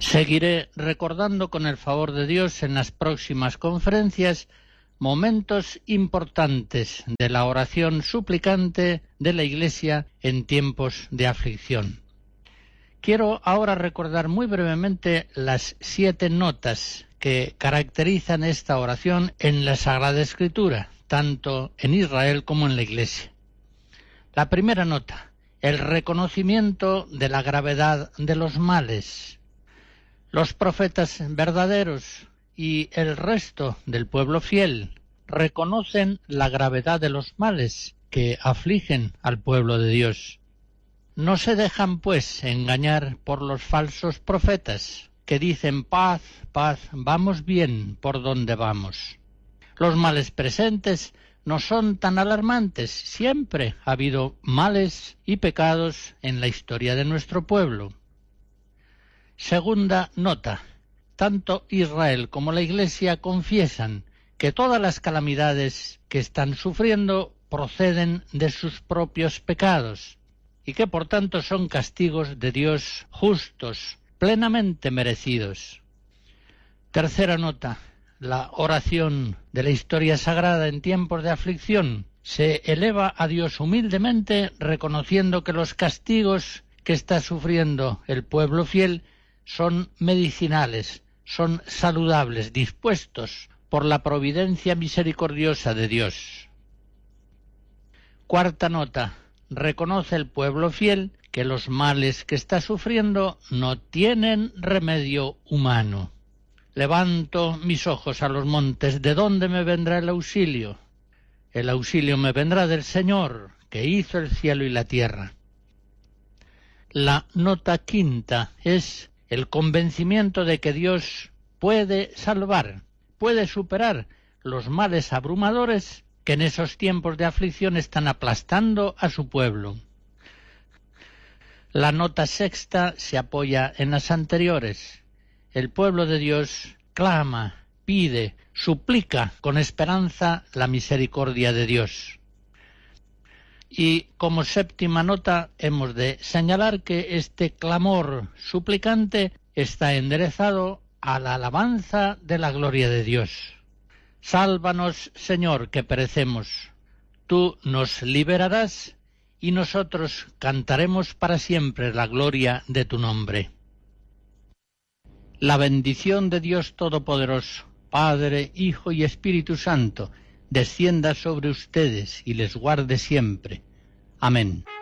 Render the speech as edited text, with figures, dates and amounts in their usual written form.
Seguiré recordando con el favor de Dios en las próximas conferencias momentos importantes de la oración suplicante de la Iglesia en tiempos de aflicción. Quiero ahora recordar muy brevemente las 7 notas que caracterizan esta oración en la Sagrada Escritura, tanto en Israel como en la Iglesia. La primera nota, el reconocimiento de la gravedad de los males. Los profetas verdaderos y el resto del pueblo fiel reconocen la gravedad de los males que afligen al pueblo de Dios. No se dejan, pues, engañar por los falsos profetas que dicen paz, paz, vamos bien por donde vamos. Los males presentes no son tan alarmantes. Siempre ha habido males y pecados en la historia de nuestro pueblo. Segunda nota. Tanto Israel como la Iglesia confiesan que todas las calamidades que están sufriendo proceden de sus propios pecados y que por tanto son castigos de Dios justos, plenamente merecidos. Tercera nota. La oración de la historia sagrada en tiempos de aflicción se eleva a Dios humildemente, reconociendo que los castigos que está sufriendo el pueblo fiel son medicinales, son saludables, dispuestos por la providencia misericordiosa de Dios. Cuarta nota. Reconoce el pueblo fiel que los males que está sufriendo no tienen remedio humano. Levanto mis ojos a los montes, ¿de dónde me vendrá el auxilio? El auxilio me vendrá del Señor, que hizo el cielo y la tierra. La nota quinta es el convencimiento de que Dios puede salvar, puede superar los males abrumadores que en esos tiempos de aflicción están aplastando a su pueblo. La nota sexta se apoya en las anteriores. El pueblo de Dios clama, pide, suplica con esperanza la misericordia de Dios. Y como séptima nota hemos de señalar que este clamor suplicante está enderezado a la alabanza de la gloria de Dios. Sálvanos, Señor, que perecemos. Tú nos liberarás y nosotros cantaremos para siempre la gloria de tu nombre. La bendición de Dios Todopoderoso, Padre, Hijo y Espíritu Santo, descienda sobre ustedes y les guarde siempre. Amén.